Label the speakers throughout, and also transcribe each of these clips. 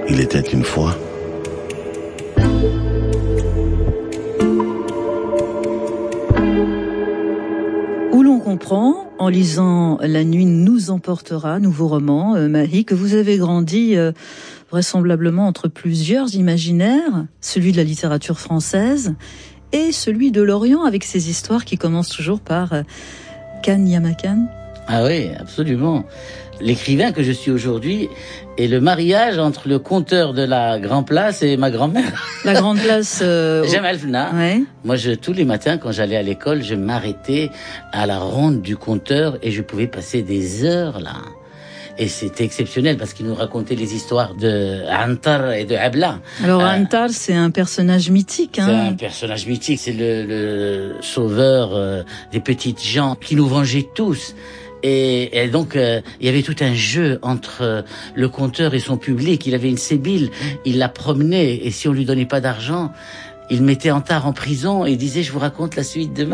Speaker 1: Il était une fois.
Speaker 2: Où l'on comprend, en lisant La nuit nous emportera, nouveau roman, Mahi, que vous avez grandi vraisemblablement entre plusieurs imaginaires, celui de la littérature française et celui de l'Orient, avec ses histoires qui commencent toujours par Khan Yamakan.
Speaker 3: Ah oui, absolument. L'écrivain que je suis aujourd'hui est le mariage entre le conteur de la Grand Place et ma grand-mère.
Speaker 2: La Grande Place
Speaker 3: Jamal Fna.
Speaker 2: Ouais.
Speaker 3: Moi, tous les matins, quand j'allais à l'école, je m'arrêtais à la ronde du conteur et je pouvais passer des heures là. Et c'était exceptionnel parce qu'il nous racontait les histoires de Antar et de Abla.
Speaker 2: Alors Antar, c'est un personnage mythique.
Speaker 3: C'est un personnage mythique. C'est le sauveur des petites gens qui nous vengeait tous. Et donc, il y avait tout un jeu entre le conteur et son public. Il avait une sébile, il la promenait, et si on lui donnait pas d'argent, il mettait Antar en prison et disait « je vous raconte la suite demain ».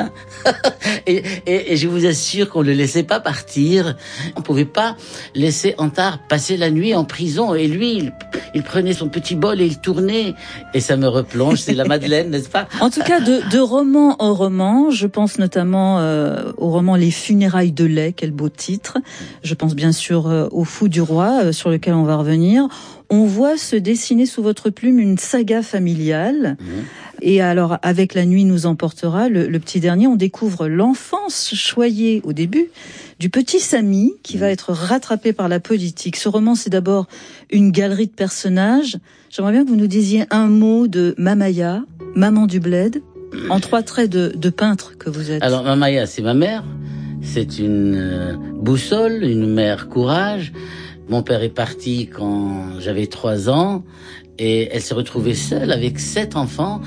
Speaker 3: et je vous assure qu'on le laissait pas partir. On pouvait pas laisser Antar passer la nuit en prison. Et lui, il prenait son petit bol et il tournait. Et ça me replonge, c'est la Madeleine, n'est-ce pas?
Speaker 2: En tout cas, de roman en roman, je pense notamment au roman Les funérailles de lait, quel beau titre. Je pense bien sûr au Fou du Roi, sur lequel on va revenir. On voit se dessiner sous votre plume une saga familiale. Et alors, avec La nuit nous emportera, le petit dernier, on découvre l'enfance choyée au début du petit Samy qui va être rattrapé par la politique. Ce roman, c'est d'abord une galerie de personnages. J'aimerais bien que vous nous disiez un mot de Mamaya, maman du bled, en 3 traits de peintre que vous êtes.
Speaker 3: Alors, Mamaya, c'est ma mère. C'est une boussole, une mère courage. Mon père est parti quand j'avais 3 ans et elle s'est retrouvée seule avec 7 enfants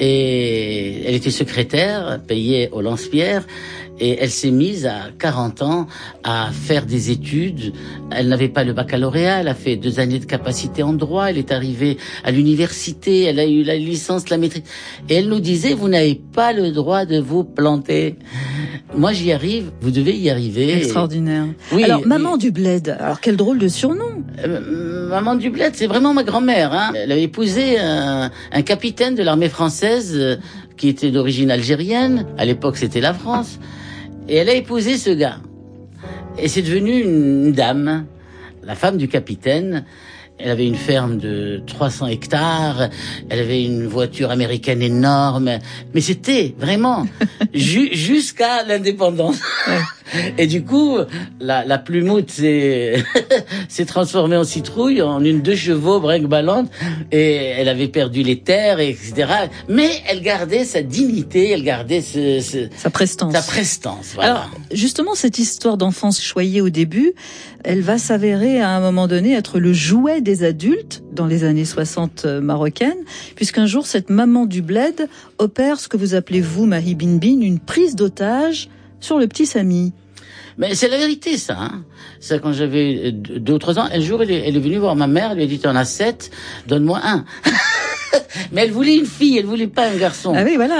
Speaker 3: et elle était secrétaire, payée au lance-pierre et elle s'est mise à 40 ans à faire des études. Elle n'avait pas le baccalauréat, elle a fait 2 années de capacité en droit, elle est arrivée à l'université, elle a eu la licence, la maîtrise et elle nous disait « vous n'avez pas le droit de vous planter ». Moi, j'y arrive, vous devez y arriver.
Speaker 2: Extraordinaire.
Speaker 3: Oui,
Speaker 2: alors, maman du bled, alors quel drôle de surnom.
Speaker 3: Maman du bled, c'est vraiment ma grand-mère. Hein. Elle avait épousé un capitaine de l'armée française qui était d'origine algérienne. À l'époque, c'était la France. Et elle a épousé ce gars. Et c'est devenu une dame, la femme du capitaine. Elle avait une ferme de 300 hectares, elle avait une voiture américaine énorme, mais c'était vraiment jusqu'à l'indépendance. Et du coup, la plumoute s'est transformée en citrouille, en une 2 chevaux brinque-ballante, et elle avait perdu les terres, etc. Mais elle gardait sa dignité, elle gardait
Speaker 2: sa prestance.
Speaker 3: Sa prestance, voilà.
Speaker 2: Alors, justement, cette histoire d'enfance choyée au début, elle va s'avérer à un moment donné être le jouet des adultes dans les années 60 marocaines, puisqu'un jour, cette maman du bled opère ce que vous appelez, vous, Mahi Bin, une prise d'otage sur le petit Samy.
Speaker 3: Mais c'est la vérité, ça. Hein. Ça, quand j'avais 2 ou 3 ans, un jour, elle est venue voir ma mère, elle lui a dit, t'en as 7, donne-moi un. Mais elle voulait une fille, elle voulait pas un garçon.
Speaker 2: Ah oui, voilà.